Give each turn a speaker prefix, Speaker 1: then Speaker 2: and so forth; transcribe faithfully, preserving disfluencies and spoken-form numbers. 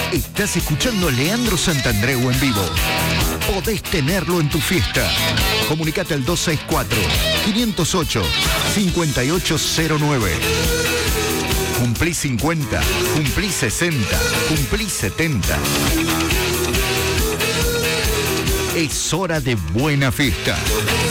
Speaker 1: Estás escuchando Leandro Santandreu en vivo. Podés tenerlo en tu fiesta. Comunicate al dos seis cuatro, cinco cero ocho, cinco ocho cero nueve. Cumplí cincuenta, cumplí sesenta, cumplí setenta. Es hora de buena fiesta.